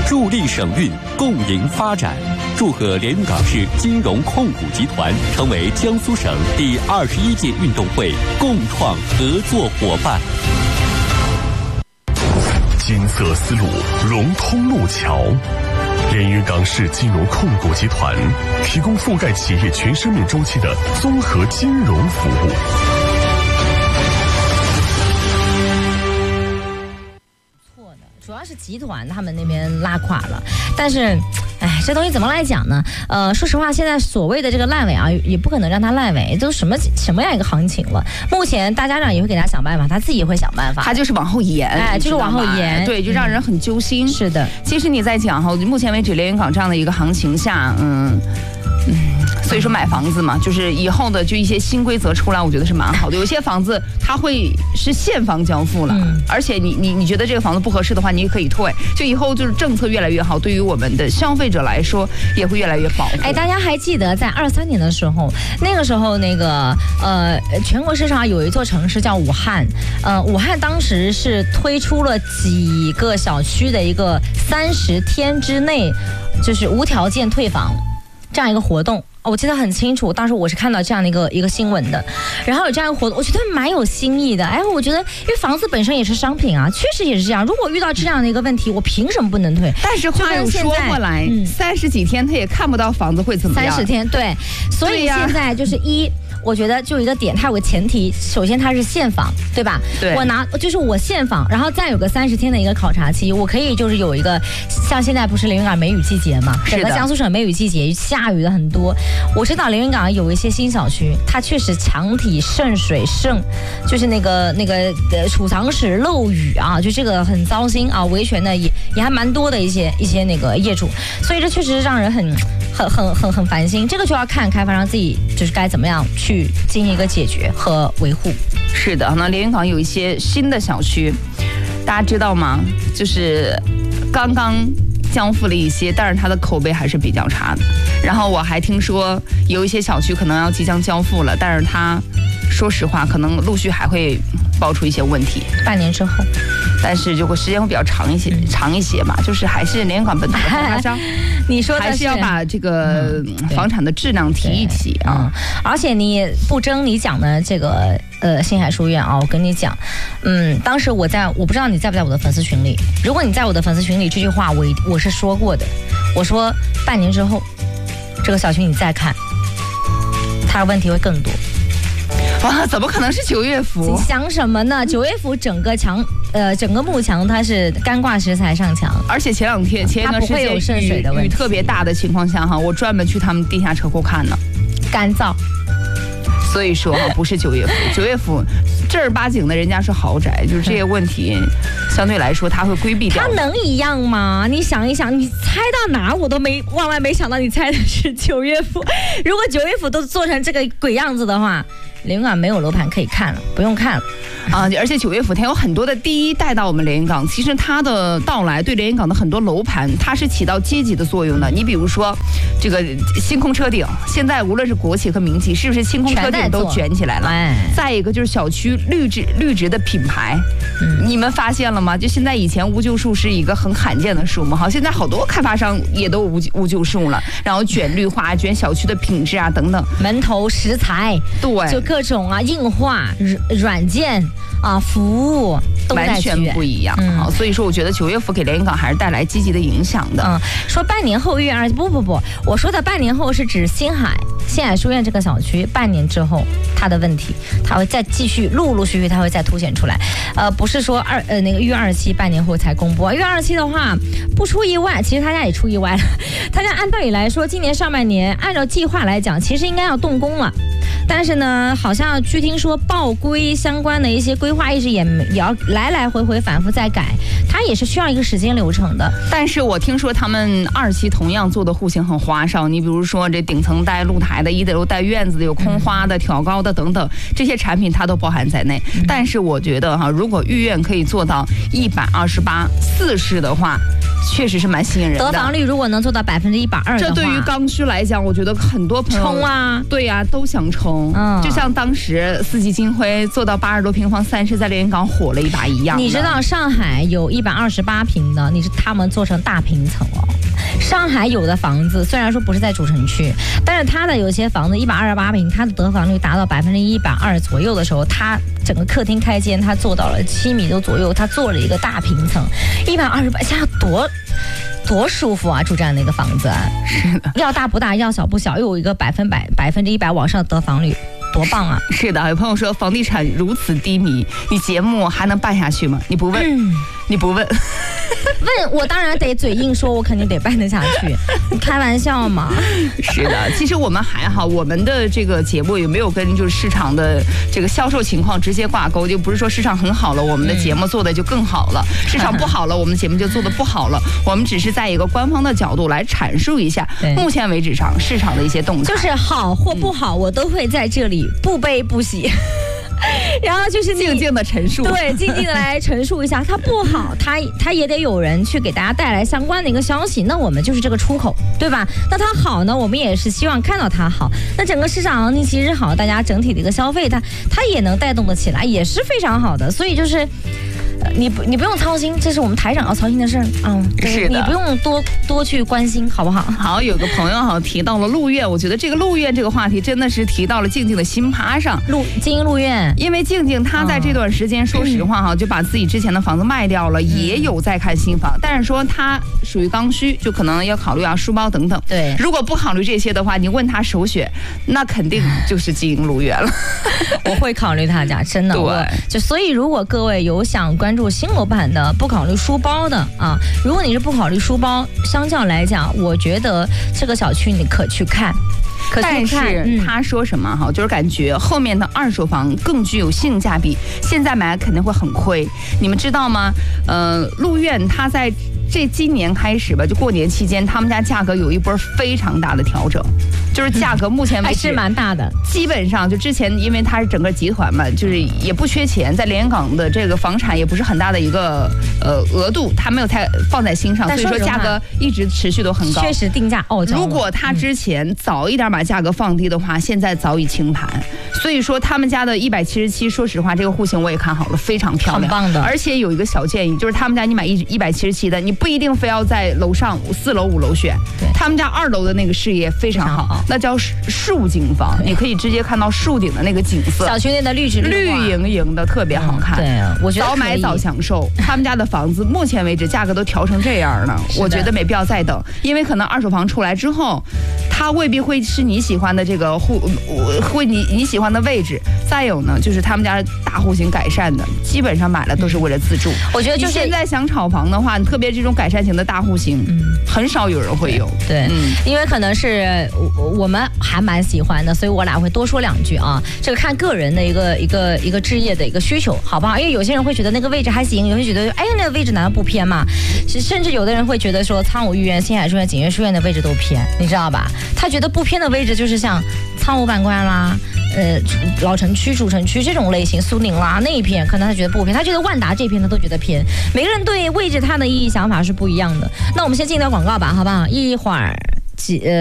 助力省运，共赢发展。祝贺连云港市金融控股集团成为江苏省第21届运动会共创合作伙伴。 金色丝路融通路桥，连云港市金融控股集团提供覆盖企业全生命周期的综合金融服务。 主要是集团他们那边拉垮了，但是，这东西怎么来讲呢？说实话，现在所谓的这个烂尾啊，也不可能让它烂尾，都什么样一个行情了？目前大家长也会给他想办法，他自己也会想办法， 他就是往后延， 就是往后延， 对，就让人很揪心。 是的， 其实你在讲哈，目前为止连云港这样的一个行情下，所以说买房子嘛，就是以后的就一些新规则出来，我觉得是蛮好的。有些房子它会是现房交付了，而且你觉得这个房子不合适的话，你也可以退。就以后就是政策越来越好，对于我们的消费者来说也会越来越保护。 大家还记得在23年的时候，那个时候全国市场有一座城市叫武汉，武汉当时是推出了几个小区的一个30天之内就是无条件退房这样一个活动。我记得很清楚，当时我是看到这样的一个新闻的，然后有这样一个活动，我觉得蛮有新意的。我觉得因为房子本身也是商品啊，确实也是这样。如果遇到这样的一个问题，我凭什么不能退？ 但是话又说过来，30几天他也看不到房子会怎么样。 30天，对，所以现在就是我觉得就一个点，它有个前提，首先它是现房，对吧？ 对， 我现房，然后再有个30天的一个考察期，我可以就是有一个，像现在不是连云港梅雨季节嘛，整个江苏省梅雨季节下雨的很多。我知道连云港有一些新小区，它确实墙体渗水就是那个储藏室漏雨啊，就这个很糟心啊，维权的也还蛮多的一些那个业主，所以这确实让人很烦心。这个就要看开发商自己就是该怎么样去进行一个解决和维护。 是的，那连云港有一些新的小区，大家知道吗？就是刚刚交付了一些，但是它的口碑还是比较差的。然后我还听说有一些小区可能要即将交付了，但是它说实话可能陆续还会爆出一些问题。 半年之后， 但是就会时间会比较长一些嘛，就是还是连云港本土的开发商你说的还是要把这个房产的质量提一提啊。 而且你不争你讲的这个星海书院啊，我跟你讲，当时我不知道你在不在我的粉丝群里，如果你在我的粉丝群里，这句话我是说过的，我说半年之后这个小区你再看，它的问题会更多。 怎么可能是9月福？ 你想什么呢？9月福整个幕墙它是干挂石材上墙， 而且前一段时间雨特别大的情况下我专门去他们地下车库看呢， 干燥。 所以说不是9月福，9月福正儿八经的人家是豪宅，就是这些问题相对来说他会规避掉。 他能一样吗？你想一想，你猜到哪我都万万没想到你猜的是9月福。如果9月福都做成这个鬼样子的话，连云港没有楼盘可以看了，不用看了而且9月福它有很多的第一带到我们连云港，其实它的到来对连云港的很多楼盘它是起到积极的作用的。你比如说这个星空车顶，现在无论是国企和民企，是不是星空车顶都卷起来了？再一个就是小区绿植的品牌，你们发现了吗？就现在以前无救树是一个很罕见的树嘛，现在好多开发商也都无救树了，然后卷绿化、卷小区的品质啊等等， 门头石材， 对， 就各种硬化软件服务都在完全不一样所以说我觉得9月福给连云港还是带来积极的影响的。 说半年后不，我说的半年后是指星海书院这个小区半年之后它的问题，它会再继续陆续它会再凸显出来。不是说1月27半年后才公布，1月27的话不出意外，其实他家也出意外了。他家按道理来说今年上半年按照计划来讲其实应该要动工了，但是呢好像据听说报规相关的一些规划一直也要来回反复再改，它也是需要一个时间流程的。 但是我听说他们2期同样做的户型很花哨，你比如说这顶层带露台的，1楼带院子的，有空花的、挑高的等等，这些产品它都包含在内。但是我觉得如果御苑可以做到128 4室的话， 确实是蛮吸引人的。 得房率如果能做到120%的话， 这对于刚需来讲，我觉得很多朋友冲啊， 对呀、都想冲。就像当时四季金辉做到80多平方30，在连云港火了一把一样。 你知道上海有128平的，他们做成大平层哦。上海有的房子虽然说不是在主城区，但是它的有些房子128平，它的得房率达到120%左右的时候，它整个客厅开间它做到了7米多左右，它做了一个大平层，128，现在多舒服啊！住这样的一个房子， 是的， 要大不大，要小不小，又有一个100%往上得房率。多棒啊！ 是的，有朋友说房地产如此低迷，你节目还能办下去吗？你不问，你不问， 问我当然得嘴硬说，我肯定得办得下去。你开玩笑吗？ 是的，其实我们还好，我们的这个节目也没有跟就是市场的这个销售情况直接挂钩，就不是说市场很好了，我们的节目做的就更好了；市场不好了，我们的节目就做的不好了。我们只是在一个官方的角度来阐述一下目前为止上市场的一些动态， 就是好或不好，我都会在这里不悲不喜。然后就是静静的陈述， 对，静静的来陈述一下，它不好，它也得有人去给大家带来相关的一个消息，那我们就是这个出口，对吧？那它好呢，我们也是希望看到它好。那整个市场行情其实好，大家整体的一个消费，它也能带动得起来，也是非常好的。所以就是。你不用操心，这是我们台长要操心的事儿啊。 是的， 你不用多去关心，好不好？ 好，有个朋友好提到了陆苑，我觉得这个陆苑这个话题真的是提到了静静的心趴上。 金鹰陆苑， 因为静静她在这段时间，说实话哈，就把自己之前的房子卖掉了，也有在看新房，但是说她属于刚需，就可能要考虑啊书包等等。 对， 如果不考虑这些的话，你问她首选，那肯定就是金鹰陆苑了。 我会考虑他家，真的。 对， 所以如果各位有想关注新楼盘的，不考虑书包的啊，如果你是不考虑书包，相较来讲，我觉得这个小区你可去看。 但是他说什么哈，就是感觉后面的二手房更具有性价比，现在买肯定会很亏。你们知道吗？陆苑他在今年开始吧，就过年期间，他们家价格有一波非常大的调整，就是价格目前为止还是蛮大的。 基本上就之前因为它是整个集团嘛，就是也不缺钱，在连云港的这个房产也不是很大的一个额度，他没有太放在心上，所以说价格一直持续都很高。 确实定价傲娇。 如果他之前早一点把价格放低的话，现在早已清盘。所以说他们家的177，说实话这个户型我也看好了，非常漂亮， 很棒的。 而且有一个小建议，就是他们家你买177的，你不一定非要在楼上4楼5楼选，他们家2楼的那个视野非常好，那叫竖景房，你可以直接看到树顶的那个景色， 小区内的绿莹莹的，特别好看。 对，我觉得早买早享受。他们家的房子目前为止价格都调成这样了，我觉得没必要再等，因为可能二手房出来之后，它未必会是你喜欢的这个你喜欢的位置。再有呢，就是他们家大户型改善的，基本上买了都是为了自住。 我觉得就是现在想炒房的话，特别这种改善型的大户型，很少有人会有。 对，因为可能是我们还蛮喜欢的，所以我俩会多说两句啊。这个看个人的一个置业的一个需求，好不好？因为有些人会觉得那个位置还行，有些人觉得哎呀那个位置难道不偏吗？甚至有的人会觉得说苍梧御苑、新海书院、锦悦书院的位置都偏，你知道吧？他觉得不偏的位置就是像苍梧板块啦。老城区、主城区这种类型，苏宁啦那一片，可能他觉得不偏，他觉得万达这片他都觉得偏。每个人对位置他的意义想法是不一样的。那我们先进条广告吧，好不好？一会儿